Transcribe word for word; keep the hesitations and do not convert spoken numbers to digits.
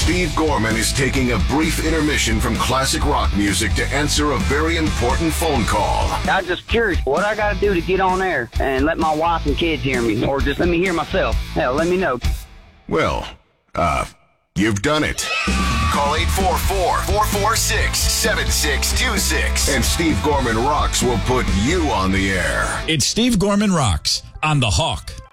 Steve Gorman is taking a brief intermission from classic rock music to answer a very important phone call. I'm just curious what I got to do to get on air and let my wife and kids hear me, or just let me hear myself. Hell, let me know. Well, uh, you've done it. Call eight four four, four four six, seven six two six. And Steve Gorman Rocks will put you on the air. It's Steve Gorman Rocks on The Hawk.